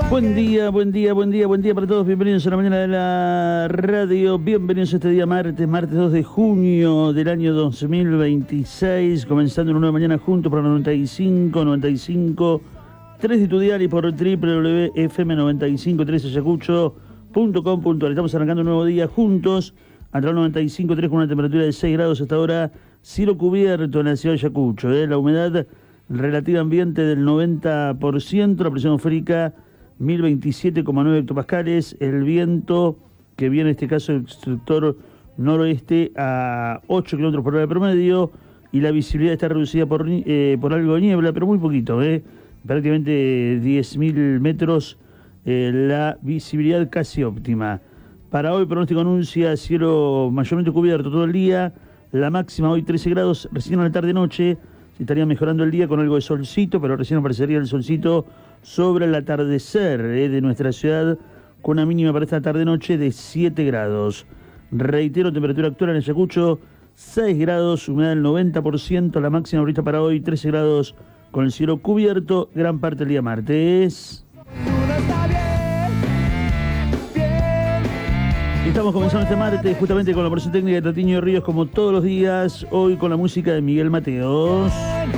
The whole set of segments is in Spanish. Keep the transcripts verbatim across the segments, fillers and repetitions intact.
Buen día, buen día, buen día, buen día para todos. Bienvenidos a la mañana de la radio. Bienvenidos a este día martes, martes dos de junio del año dos mil veintiséis. Comenzando una nueva mañana juntos por noventa y cinco, noventa y cinco, tres de tu diario y por doble u doble u doble u punto f m noventa y cinco tres ayacucho punto com punto a r. Estamos arrancando un nuevo día juntos a través noventa y cinco tres con una temperatura de seis grados hasta ahora. Cielo cubierto en la ciudad de Ayacucho. ¿eh? La humedad relativa ambiente del noventa por ciento. La presión atmosférica mil veintisiete coma nueve hectopascales, el viento que viene en este caso del sector noroeste a ocho kilómetros por hora de promedio y la visibilidad está reducida por, eh, por algo de niebla, pero muy poquito, ¿eh? prácticamente diez mil metros, eh, la visibilidad casi óptima. Para hoy pronóstico anuncia cielo mayormente cubierto todo el día, la máxima hoy trece grados, recién a la tarde-noche se estaría mejorando el día con algo de solcito, pero recién aparecería el solcito sobre el atardecer eh, de nuestra ciudad, con una mínima para esta tarde-noche de siete grados. Reitero, temperatura actual en Ayacucho, seis grados, humedad del noventa por ciento, la máxima ahorita para hoy, trece grados, con el cielo cubierto, gran parte del día martes. Y estamos comenzando este martes justamente con la operación técnica de Tatiño Ríos, como todos los días, hoy con la música de Miguel Mateos.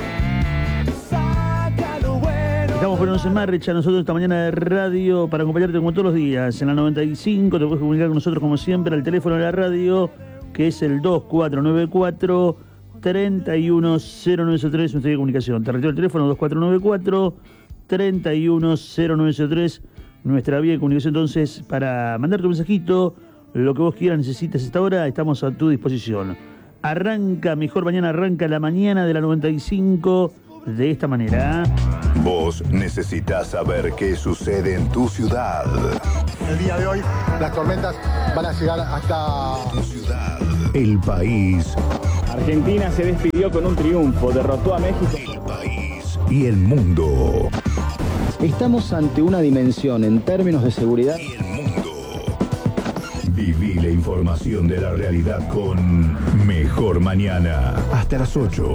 Estamos poniéndonos en marcha nosotros esta mañana de radio para acompañarte como todos los días en la noventa y cinco. Te puedes comunicar con nosotros como siempre al teléfono de la radio, que es el dos cuatro nueve cuatro, tres uno cero nueve cero tres, nuestra comunicación. Te retiro el teléfono dos cuatro nueve cuatro, tres uno cero nueve cero tres, nuestra vía de comunicación. Entonces, para mandarte un mensajito, lo que vos quieras, necesites a esta hora, estamos a tu disposición. Arranca, mejor mañana, arranca la mañana de la noventa y cinco de esta manera. Vos necesitas saber qué sucede en tu ciudad. El día de hoy las tormentas van a llegar hasta Tu ciudad. El país. Argentina se despidió con un triunfo, derrotó a México. El país y el mundo. Estamos ante una dimensión en términos de seguridad. Y el mundo. Viví la información de la realidad con Mejor Mañana. Hasta las ocho.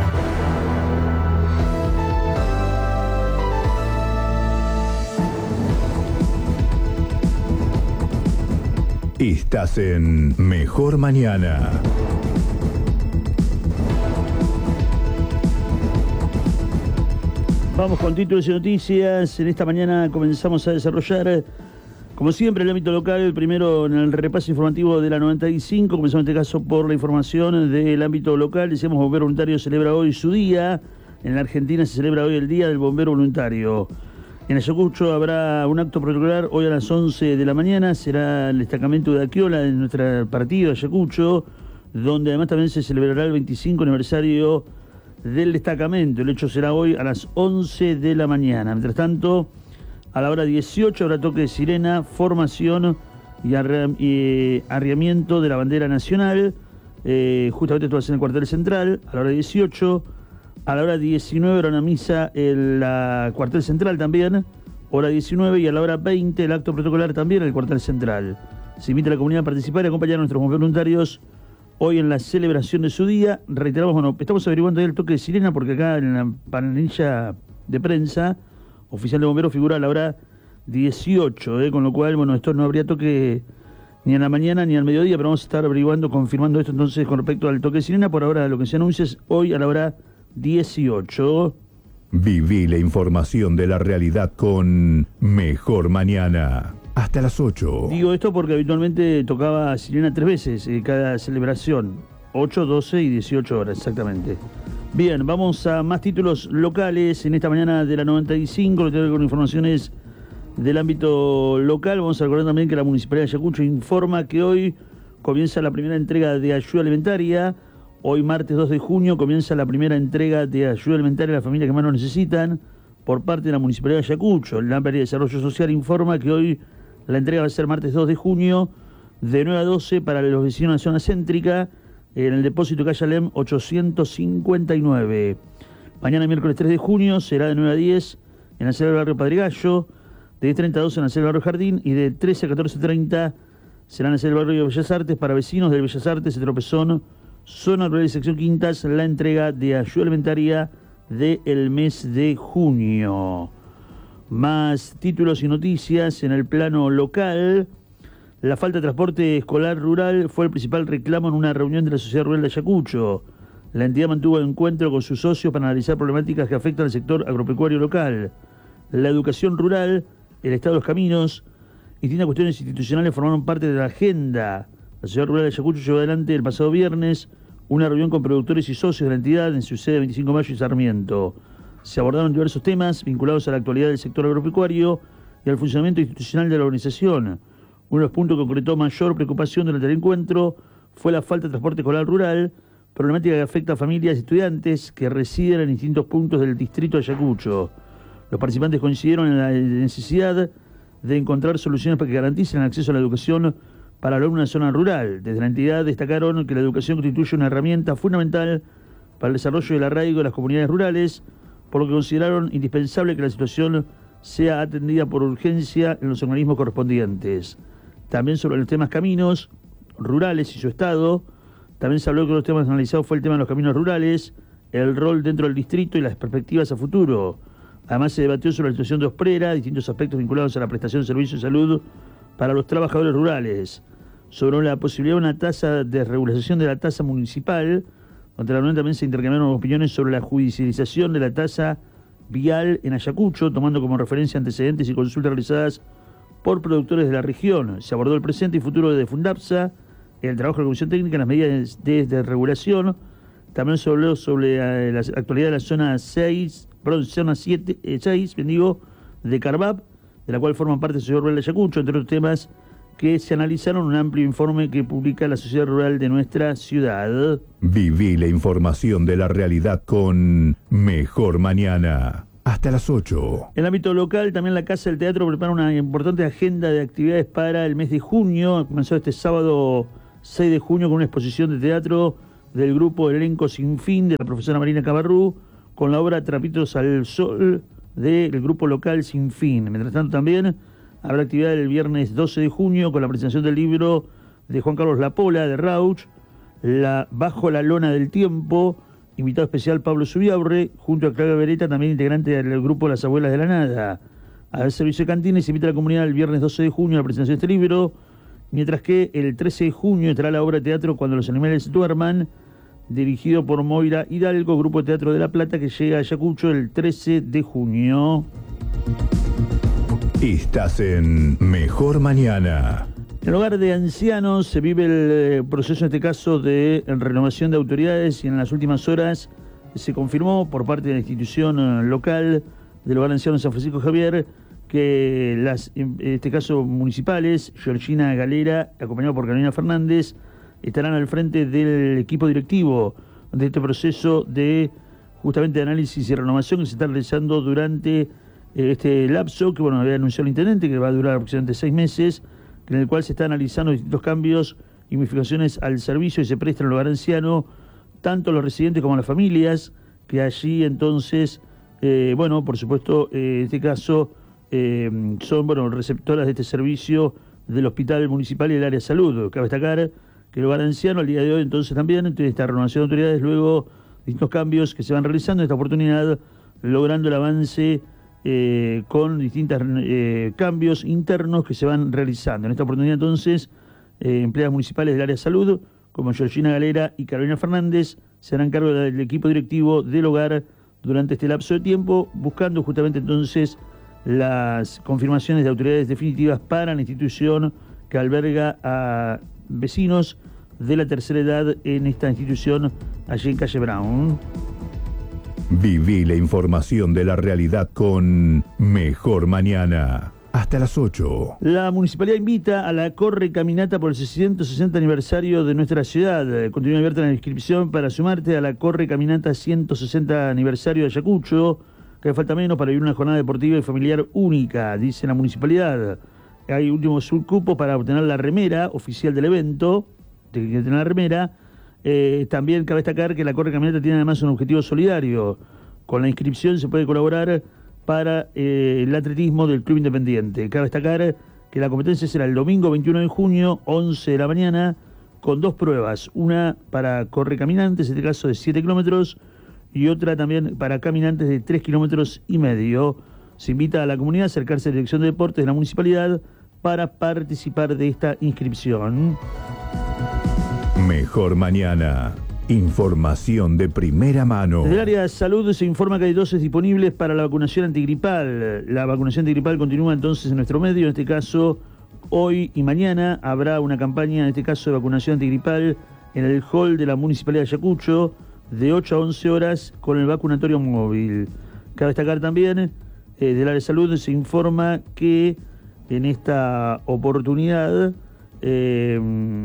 Estás en Mejor Mañana. Vamos con títulos y noticias. En esta mañana comenzamos a desarrollar, como siempre, el ámbito local. Primero en el repaso informativo de la noventa y cinco. Comenzamos en este caso por la información del ámbito local. Decíamos, Bombero Voluntario celebra hoy su día. En la Argentina se celebra hoy el Día del Bombero Voluntario. En Ayacucho habrá un acto protocolar hoy a las once de la mañana. Será el destacamento de Aquiola de nuestro partido Ayacucho, donde además también se celebrará el veinticinco aniversario del destacamento. El hecho será hoy a las once de la mañana. Mientras tanto, a la hora dieciocho habrá toque de sirena, formación y, arre y arriamiento de la bandera nacional. Eh, justamente esto va a ser en el cuartel central, a la hora dieciocho. A la hora diecinueve habrá una misa en la cuartel central también, hora diecinueve, y a la hora veinte el acto protocolar también en el cuartel central. Se invita a la comunidad a participar y acompañar a nuestros voluntarios hoy en la celebración de su día. Reiteramos, bueno, estamos averiguando el toque de sirena porque acá en la panilla de prensa oficial de bomberos figura a la hora dieciocho, ¿eh? Con lo cual, bueno, esto no habría toque ni en la mañana ni al mediodía, pero vamos a estar averiguando, confirmando esto entonces con respecto al toque de sirena. Por ahora lo que se anuncia es hoy a la hora dieciocho. Viví la información de la realidad con Mejor Mañana. Hasta las ocho. Digo esto porque habitualmente tocaba sirena tres veces eh, cada celebración. ocho, doce y dieciocho horas, exactamente. Bien, vamos a más títulos locales en esta mañana de la noventa y cinco. Lo tengo con informaciones del ámbito local. Vamos a recordar también que la Municipalidad de Ayacucho informa que hoy comienza la primera entrega de ayuda alimentaria. Hoy, martes dos de junio, comienza la primera entrega de ayuda alimentaria a las familias que más lo necesitan por parte de la Municipalidad de Ayacucho. El Área de Desarrollo Social informa que hoy la entrega va a ser martes dos de junio, de nueve a doce, para los vecinos de la zona céntrica, en el depósito Calle Alem ochocientos cincuenta y nueve. Mañana, miércoles tres de junio, será de nueve a diez en la sede del barrio Padrigallo, de diez treinta a doce en la sede del barrio Jardín, y de trece a catorce treinta será en la sede del barrio Bellas Artes para vecinos del Bellas Artes, el Tropezón, Zona Rural y Sección Quintas, la entrega de ayuda alimentaria del mes de junio. Más títulos y noticias en el plano local. La falta de transporte escolar rural fue el principal reclamo en una reunión de la Sociedad Rural de Ayacucho. La entidad mantuvo encuentro con sus socios para analizar problemáticas que afectan al sector agropecuario local. La educación rural, el estado de los caminos y distintas cuestiones institucionales formaron parte de la agenda. La Sociedad Rural de Ayacucho llevó adelante el pasado viernes una reunión con productores y socios de la entidad en su sede veinticinco de mayo y Sarmiento. Se abordaron diversos temas vinculados a la actualidad del sector agropecuario y al funcionamiento institucional de la organización. Uno de los puntos que concretó mayor preocupación durante el encuentro fue la falta de transporte escolar rural, problemática que afecta a familias y estudiantes que residen en distintos puntos del distrito de Ayacucho. Los participantes coincidieron en la necesidad de encontrar soluciones para que garanticen el acceso a la educación para alumnos en la zona rural. Desde la entidad destacaron que la educación constituye una herramienta fundamental para el desarrollo y el arraigo de las comunidades rurales, por lo que consideraron indispensable que la situación sea atendida por urgencia en los organismos correspondientes. También sobre los temas caminos rurales y su estado, también se habló que los temas analizados fue el tema de los caminos rurales, el rol dentro del distrito y las perspectivas a futuro. Además se debatió sobre la situación de Osprera, distintos aspectos vinculados a la prestación de servicios de salud para los trabajadores rurales, sobre la posibilidad de una tasa de regulación de la tasa municipal, donde la reunión también se intercambiaron opiniones sobre la judicialización de la tasa vial en Ayacucho, tomando como referencia antecedentes y consultas realizadas por productores de la región. Se abordó el presente y futuro de Fundapsa, el trabajo de la Comisión Técnica, las medidas de, de regulación. También se habló sobre eh, la actualidad de la zona seis, perdón, zona siete, eh, seis, bien digo, de Carbab, de la cual forman parte la Sociedad Rural de Ayacucho, entre otros temas que se analizaron en un amplio informe que publica la Sociedad Rural de nuestra ciudad. Viví la información de la realidad con Mejor Mañana. Hasta las ocho. En el ámbito local, también la Casa del Teatro prepara una importante agenda de actividades para el mes de junio. Comenzó este sábado seis de junio con una exposición de teatro del grupo Elenco Sin Fin de la profesora Marina Cabarrú, con la obra Trapitos al Sol del grupo local Sin Fin. Mientras tanto también habrá actividad el viernes doce de junio con la presentación del libro de Juan Carlos Lapola de Rauch, la Bajo la Lona del Tiempo, invitado especial Pablo Subiaurre, junto a Claudia Beretta, también integrante del grupo Las Abuelas de la Nada. Al servicio de cantina se invita a la comunidad el viernes doce de junio a la presentación de este libro, mientras que el trece de junio estará la obra de teatro Cuando los animales duerman, dirigido por Moira Hidalgo, grupo de teatro de La Plata, que llega a Ayacucho el trece de junio. Estás en Mejor Mañana. En el hogar de ancianos se vive el proceso, en este caso, de renovación de autoridades, y en las últimas horas se confirmó por parte de la institución local del hogar de ancianos San Francisco Javier que las, en este caso municipales, Georgina Galera, acompañado por Carolina Fernández, estarán al frente del equipo directivo de este proceso de justamente análisis y renovación que se está realizando durante este lapso, que bueno, había anunciado el intendente, que va a durar aproximadamente seis meses, en el cual se están analizando distintos cambios y modificaciones al servicio y se presta en el hogar anciano, tanto los residentes como las familias, que allí entonces, eh, bueno, por supuesto, eh, en este caso, eh, son, bueno, receptoras de este servicio del Hospital Municipal y del Área de Salud. Cabe destacar que el hogar anciano al día de hoy entonces también, entonces esta renovación de autoridades, luego distintos cambios que se van realizando, esta oportunidad logrando el avance Eh, con distintos eh, cambios internos que se van realizando. En esta oportunidad entonces, eh, empleadas municipales del área de salud, como Georgina Galera y Carolina Fernández, se harán cargo del equipo directivo del hogar durante este lapso de tiempo, buscando justamente entonces las confirmaciones de autoridades definitivas para la institución que alberga a vecinos de la tercera edad en esta institución allí en calle Brown. Viví la información de la realidad con Mejor Mañana. Hasta las ocho. La municipalidad invita a la Corre Caminata por el ciento sesenta aniversario de nuestra ciudad. Continúa abierta la inscripción para sumarte a la Corre Caminata ciento sesenta aniversario de Ayacucho, que falta menos para vivir una jornada deportiva y familiar única, dice la municipalidad. Hay últimos subcupos para obtener la remera oficial del evento, de que tener la remera. Eh, también cabe destacar que la Corre Caminata tiene además un objetivo solidario. Con la inscripción se puede colaborar para eh, el atletismo del Club Independiente. Cabe destacar que la competencia será el domingo veintiuno de junio, once de la mañana, con dos pruebas. Una para correcaminantes, en este caso de siete kilómetros, y otra también para caminantes de tres kilómetros y medio. Se invita a la comunidad a acercarse a la Dirección de Deportes de la Municipalidad para participar de esta inscripción. Mejor Mañana. Información de primera mano. Desde el área de salud se informa que hay dosis disponibles para la vacunación antigripal. La vacunación antigripal continúa entonces en nuestro medio. En este caso, hoy y mañana habrá una campaña, en este caso de vacunación antigripal, en el hall de la Municipalidad de Ayacucho, de ocho a once horas, con el vacunatorio móvil. Cabe destacar también, eh, del área de salud se informa que en esta oportunidad eh,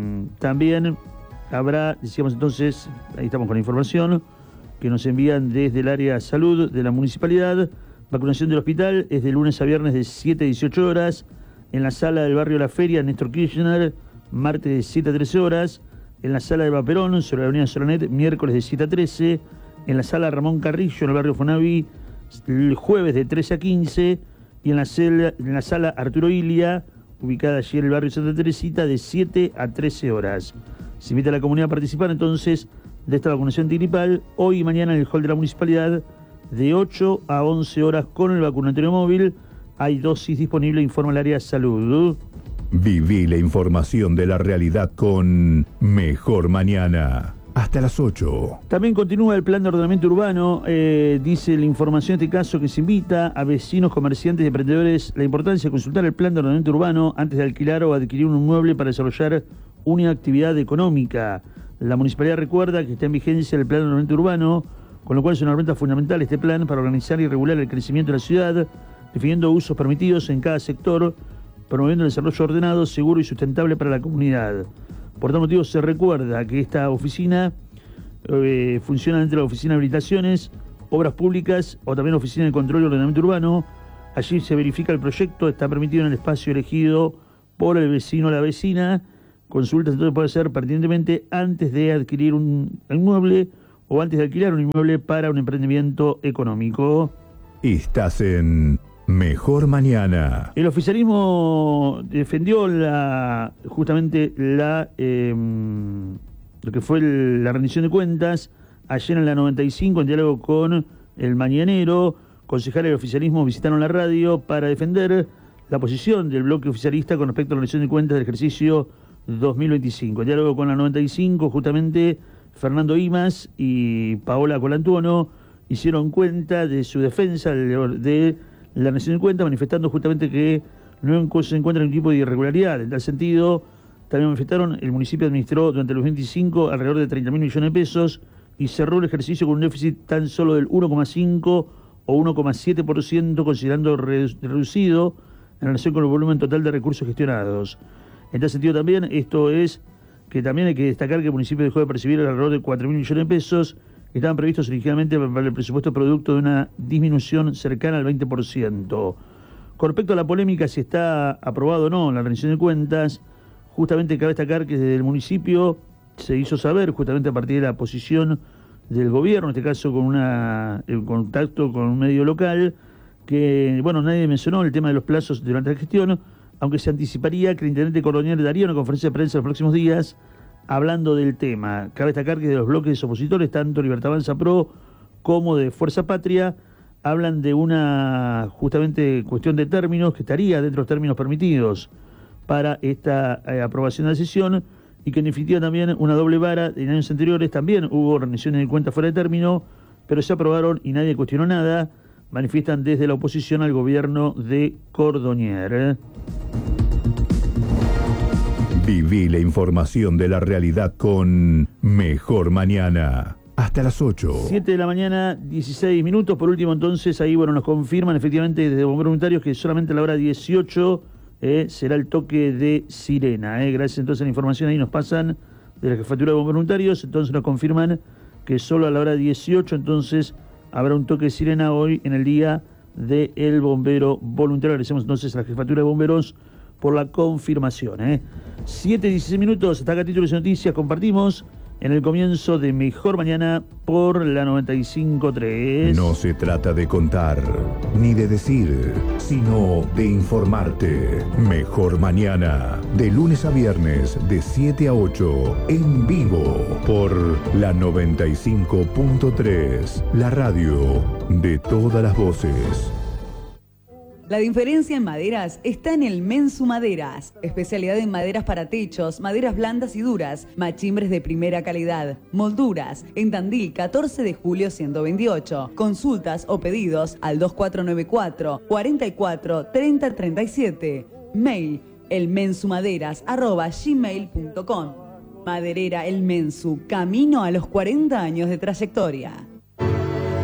también habrá, decíamos entonces, ahí estamos con la información que nos envían desde el área de salud de la municipalidad. Vacunación del hospital es de lunes a viernes de siete a dieciocho horas, en la sala del barrio La Feria, Néstor Kirchner, martes de siete a trece horas, en la sala de Vaperón, sobre la avenida Solanet, miércoles de siete a trece, en la sala Ramón Carrillo, en el barrio Fonaví, el jueves de trece a quince, y en la, cel, en la sala Arturo Ilia, ubicada allí en el barrio Santa Teresita, de siete a trece horas. Se invita a la comunidad a participar entonces de esta vacunación antigripal hoy y mañana en el hall de la municipalidad de ocho a once horas con el vacunatorio móvil. Hay dosis disponible, informa el área de salud. Viví la información de la realidad con Mejor Mañana. Hasta las ocho. También continúa el plan de ordenamiento urbano. Eh, dice la información en este caso que se invita a vecinos, comerciantes y emprendedores la importancia de consultar el plan de ordenamiento urbano antes de alquilar o adquirir un inmueble para desarrollar una actividad económica. La municipalidad recuerda que está en vigencia el plan de ordenamiento urbano, con lo cual es una herramienta fundamental este plan para organizar y regular el crecimiento de la ciudad, definiendo usos permitidos en cada sector, promoviendo el desarrollo ordenado, seguro y sustentable para la comunidad. Por tal motivo se recuerda que esta oficina eh, funciona dentro de la Oficina de Habilitaciones, Obras Públicas o también Oficina de Control y Ordenamiento Urbano. Allí se verifica el proyecto, está permitido en el espacio elegido por el vecino o la vecina. Consultas entonces puede ser pertinentemente antes de adquirir un inmueble o antes de alquilar un inmueble para un emprendimiento económico. Estás en Mejor Mañana. El oficialismo defendió la justamente la eh, lo que fue el, la rendición de cuentas ayer en la noventa y cinco en diálogo con el Mañanero. Concejales del oficialismo visitaron la radio para defender la posición del bloque oficialista con respecto a la rendición de cuentas del ejercicio dos mil veinticinco. En diálogo con la noventa y cinco, justamente Fernando Imas y Paola Colantuono hicieron cuenta de su defensa de, de la rendición de cuentas, manifestando justamente que no se encuentra ningún tipo de irregularidad. En tal sentido, también manifestaron, el municipio administró durante los veinticinco alrededor de treinta mil millones de pesos y cerró el ejercicio con un déficit tan solo del uno coma cinco o uno coma siete por ciento, considerando reducido en relación con el volumen total de recursos gestionados. En tal sentido también, esto es que también hay que destacar que el municipio dejó de percibir alrededor de cuatro mil millones de pesos que estaban previstos originalmente para el presupuesto producto de una disminución cercana al veinte por ciento. Con respecto a la polémica si está aprobado o no la rendición de cuentas, justamente cabe destacar que desde el municipio se hizo saber, justamente a partir de la posición del gobierno, en este caso con una, el contacto con un medio local, que, bueno, nadie mencionó el tema de los plazos durante la gestión, aunque se anticiparía que el intendente Cordonier daría una conferencia de prensa en los próximos días hablando del tema. Cabe destacar que de los bloques opositores, tanto Libertad Avanza Pro como de Fuerza Patria, hablan de una justamente cuestión de términos que estaría dentro de los términos permitidos para esta eh, aprobación de la sesión, y que en definitiva también una doble vara. En años anteriores también hubo rendiciones de cuentas fuera de término, pero se aprobaron y nadie cuestionó nada. Manifiestan desde la oposición al gobierno de Cordonier. Viví la información de la realidad con Mejor Mañana. Hasta las ocho. siete de la mañana, dieciséis minutos. Por último, entonces, ahí bueno nos confirman efectivamente desde Bomberos Voluntarios que solamente a la hora dieciocho eh, será el toque de sirena. Eh. Gracias entonces a la información ahí nos pasan de la Jefatura de Bomberos Voluntarios. Entonces nos confirman que solo a la hora dieciocho entonces habrá un toque de sirena hoy en el día del bombero voluntario. Agradecemos entonces a la Jefatura de Bomberos por la confirmación. ¿eh? siete y dieciséis minutos, hasta acá títulos de noticias, compartimos en el comienzo de Mejor Mañana por la noventa y cinco punto tres. No se trata de contar, ni de decir, sino de informarte. Mejor Mañana, de lunes a viernes, de siete a ocho, en vivo, por la noventa y cinco punto tres, la radio de todas las voces. La diferencia en maderas está en el Mensu Maderas, especialidad en maderas para techos, maderas blandas y duras, machimbres de primera calidad, molduras, en Tandil catorce de julio ciento veintiocho. Consultas o pedidos al dos cuatro nueve cuatro, cuarenta y cuatro, treinta treinta y siete. Mail elmensumaderas arroba gmail punto com. Maderera El Mensu, camino a los cuarenta años de trayectoria.